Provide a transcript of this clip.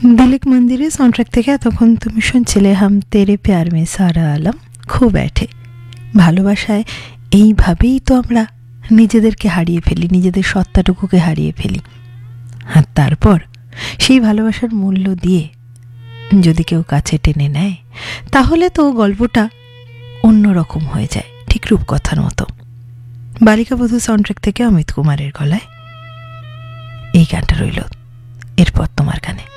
দিলিক মন্দিরে সাউন্ডট্র্যাক থেকে এতক্ষণ তুমি শুনছিলে হাম তেরে প্যার মে সারা আলম খো ব্যাঠে। ভালোবাসায় এইভাবেই তো আমরা নিজেদেরকে হারিয়ে ফেলি, নিজেদের সত্তাটুকুকে হারিয়ে ফেলি। আর তারপর সেই ভালোবাসার মূল্য দিয়ে যদি কেউ কাছে টেনে নেয় তাহলে তো গল্পটা অন্যরকম হয়ে যায়, ঠিক রূপকথার মতো। বালিকাবধূ সাউন্ডট্র্যাক থেকে অমিত কুমারের গলায় এই গানটা রইল। এরপর তোমার গানে।